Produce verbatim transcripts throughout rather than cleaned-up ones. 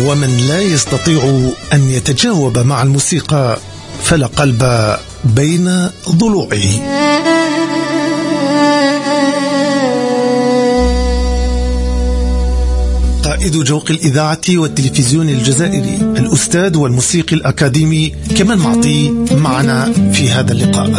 ومن لا يستطيع أن يتجاوب مع الموسيقى فلا قلب بين ضلوعه. قائد جوق الإذاعة والتلفزيون الجزائري، الأستاذ والموسيقي الأكاديمي كمال معطي معنا في هذا اللقاء.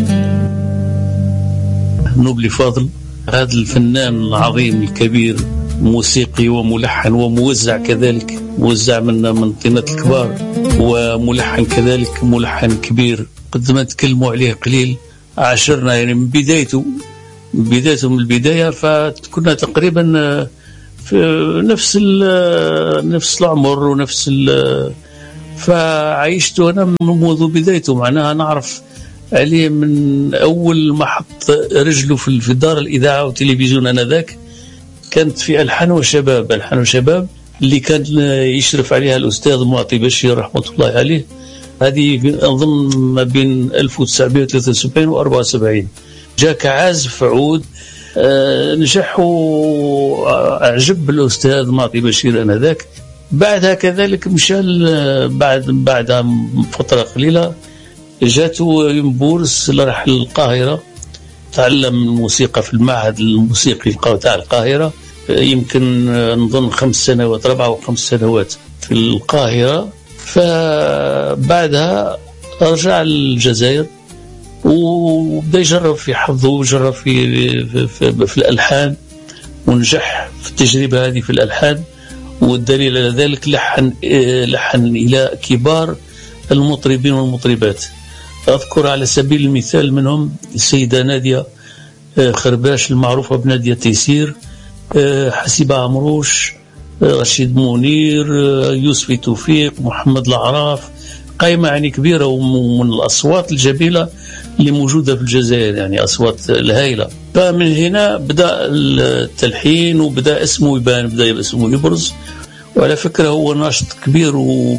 نوبلي فاضل، هذا الفنان العظيم الكبير، موسيقي وملحن وموزع كذلك، موزع من من طينة الكبار، وملحن كذلك، ملحن كبير. قد ما تكلموا عليه قليل، عاشرنا يعني من بدايته من بدايته من البداية، فكنا تقريبا في نفس نفس العمر ونفس فعيشته أنا منذ بدايته، معناها نعرف عليه من أول ما حط رجله في دار الإذاعة والتلفزيون. أنا ذاك كانت في ألحان وشباب، ألحان وشباب اللي كان يشرف عليها الأستاذ معطي بشير رحمة الله عليه. هذه أظن ما بين ألف وتسعمائة وثلاثة وسبعين و أربعة وسبعين. جاء كعازف عود، أه نجح وأعجب الأستاذ معطي بشير أنا ذاك. بعدها كذلك مشى بعد بعد فترة قليلة جاته بورس، راح للقاهرة، تعلم الموسيقى في المعهد الموسيقي تاع القاهرة، يمكن نظن خمس سنوات ربع وخمس سنوات في القاهرة. فبعدها رجع للجزائر وبدأ يجرب في حظه وجرب في, في, في, في الألحان، ونجح في التجربة هذه في الألحان. والدليل على ذلك لحن لحن إلى كبار المطربين والمطربات. أذكر على سبيل المثال منهم السيدة نادية خرباش المعروفة بنادية تيسير، حسيبة عمروش، رشيد منير، يوسف توفيق، محمد العراف، قائمة يعني كبيرة ومن الأصوات الجميلة اللي موجودة في الجزائر، يعني أصوات الهائلة. فمن هنا بدأ التلحين وبدأ اسمه يبان، بدأ اسمه يبرز. وعلى فكرة هو ناشط كبير و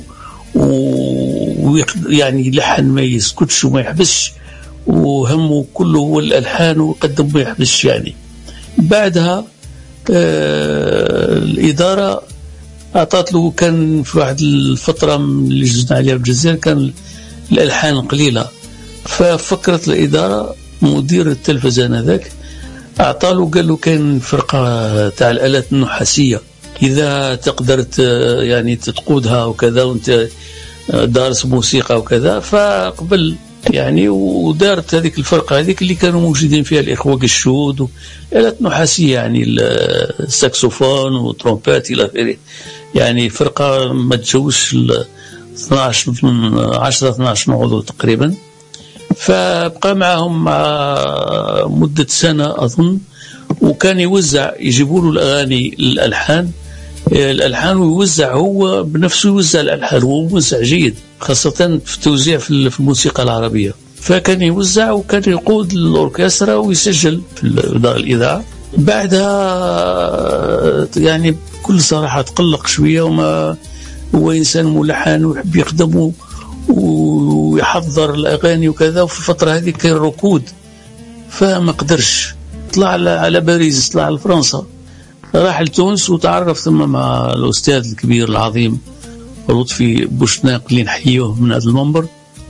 ويعني لحن ما يسكتش وما يحبسش، وهمه كله هو الألحان ويقدم ما يحبسش يعني. بعدها آه الإدارة أعطت له، كان في واحد الفترة اللي جزنا عليها بالجزائر كان الألحان قليلة، ففكرت الإدارة مدير التلفزيون هذاك أعطاله، قال له كان فرقة تاع الآلات النحاسية، إذا تقدر يعني تقودها وكذا وانت دارس موسيقى وكذا. فقبل يعني ودارت هذيك الفرقة هذيك اللي كانوا موجودين فيها الإخوة قشود والآلات النحاسية، يعني الساكسوفون وترومبات إلى آخره، يعني فرقة ما تجوش اثناش عشرة اثناش عضو تقريبا. فبقى معهم مع مدة سنة أظن، وكان يوزع، يجيبوا له الأغاني الألحان الألحان ويوزع هو بنفسه، يوزع الألحان، هو موزع جيد خاصة في التوزيع في الموسيقى العربية. فكان يوزع وكان يقود الأوركسترا ويسجل في دار الإذاعة. بعدها يعني بكل صراحة تقلق شوية، وما هو إنسان ملحن ويحب يخدمه ويحضر الأغاني وكذا، وفي الفترة هذه كان ركود فما قدرش، طلع على باريس، طلع على فرنسا، راح لتونس وتعرف ثم مع الأستاذ الكبير العظيم لطفي بوشناق اللي نحييه من هذا المنبر.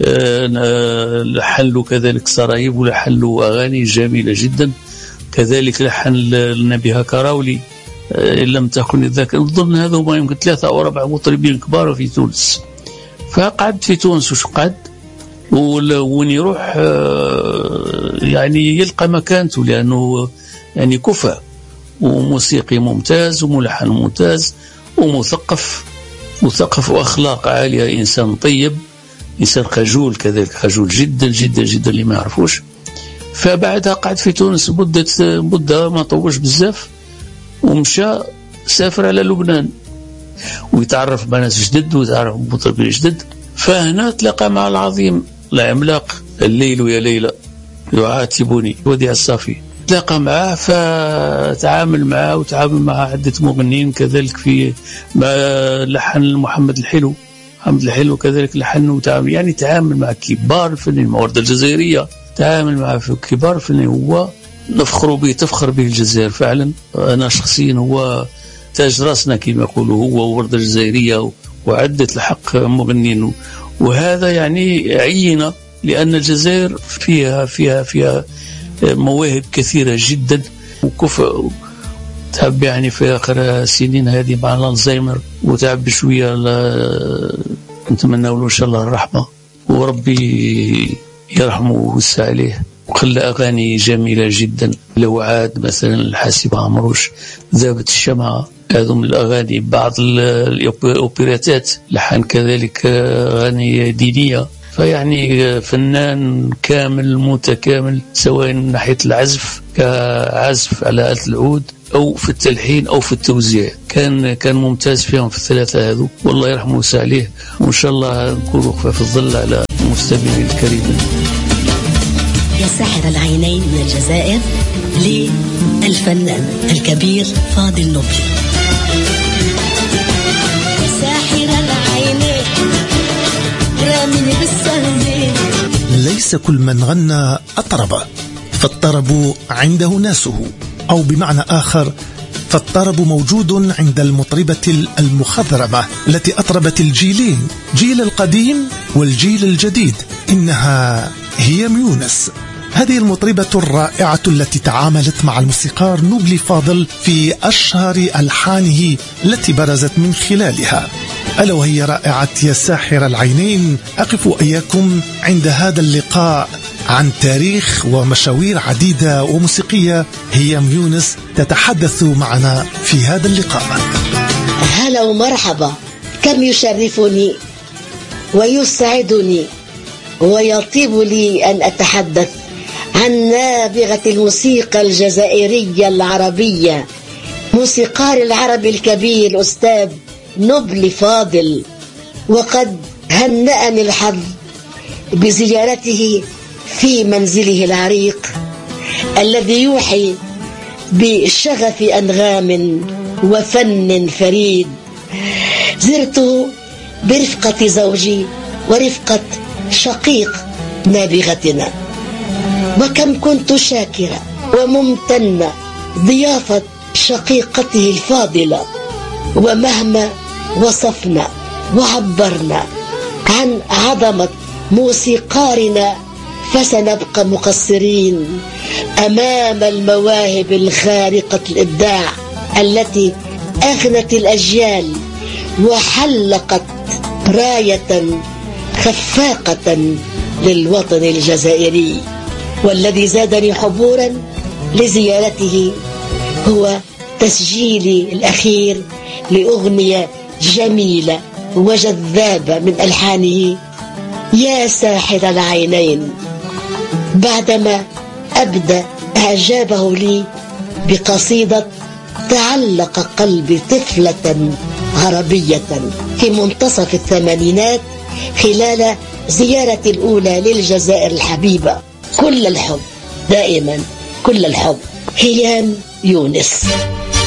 لحن له كذلك سرايب، ولحن له أغاني جميلة جدا، كذلك لحن لنبيها كراولي إن لم تكن الذاكرة. أظن هذا ما يمكن ثلاثة أو أربعة مطربين كبار في تونس. فقعد في تونس وش قعد، وين يروح يعني يلقى مكانته، لأنه يعني كفء وموسيقي ممتاز وملحن ممتاز ومثقف مثقف وأخلاق عالية، إنسان طيب، إنسان خجول كذلك، خجول جدا جدا جدا اللي ما يعرفوش. فبعدها قعد في تونس مدة مدة ما طولش بزاف، ومشى سافر على لبنان ويتعرف مع ناس جدد ويتعرف بمطربين جدد. فهنا تلاقى مع العظيم العملاق الليل ويا ليلى يعاتبني وديع الصافي، تلاقى معاه فتعامل معاه وتعامل مع عدة مغنين كذلك، في لحن محمد الحلو محمد الحلو كذلك لحن وتعامل، يعني تعامل مع كبار الفنانين، الموردة الجزائرية تعامل مع كبار الفنانين. هو نفخر به، تفخر به الجزائر فعلا. أنا شخصيا هو تاج راسنا كما يقولوا، هو ووردة الجزائرية وعدة الحق مغنين. وهذا يعني عينة، لأن الجزائر فيها فيها فيها مواهب كثيرة جدا. وكفء تعب يعني في آخر السنين هذه مع الألزهايمر، وتعب شوية، نتمنى له إن شاء الله الرحمة، وربي يرحمه ويوسع عليه. وخلى أغاني جميلة جدا، لو عاد مثلا الحاسب عمروش، ذابت الشمعة، هذو من الأغاني. بعض الأوبراتات لحن كذلك أغاني دينية. فيعني فنان كامل متكامل، سواء من ناحية العزف كعزف على آلة العود أو في التلحين أو في التوزيع، كان كان ممتاز فيهم في الثلاثة هذو، والله يرحمه ويوسع عليه. وإن شاء الله نكونوا خفاف الظل على المستمعين الكريمين. يا ساحر العينين من الجزائر للفنان الكبير فاضل نبلي. يا ساحر العينين راميني بالسهزين. ليس كل من غنى أطرب، فالطرب عنده ناسه، أو بمعنى آخر فالطرب موجود عند المطربة المخضرمة التي أطربت الجيلين، جيل القديم والجيل الجديد. إنها هي يونس، هذه المطربة الرائعة التي تعاملت مع الموسيقار نبلي فاضل في أشهر ألحانه التي برزت من خلالها، ألا وهي رائعة يا ساحر العينين. أقف إياكم عند هذا اللقاء عن تاريخ ومشاوير عديدة وموسيقية. هي يونس تتحدث معنا في هذا اللقاء. هلا ومرحبا، كم يشرفني ويسعدني ويطيب لي أن أتحدث عن نابغة الموسيقى الجزائرية العربية، موسيقار العرب الكبير الأستاذ نبلي فاضل. وقد هنأني الحظ بزيارته في منزله العريق الذي يوحي بشغف أنغام وفن فريد. زرته برفقة زوجي ورفقة شقيق نابغتنا، وكم كنت شاكرة وممتنة ضيافة شقيقته الفاضلة. ومهما وصفنا وعبرنا عن عظمة موسيقارنا فسنبقى مقصرين أمام المواهب الخارقة الإبداع التي أغنت الأجيال وحلقت راية خفاقة للوطن الجزائري. والذي زادني حبورا لزيارته هو تسجيلي الأخير لأغنية جميلة وجذابة من ألحانه يا ساحر العينين، بعدما أبدى إعجابه لي بقصيدة تعلق قلبي طفلة عربية في منتصف الثمانينات خلال زيارتي الأولى للجزائر الحبيبة. كل الحب دائما، كل الحب. هيام يونس.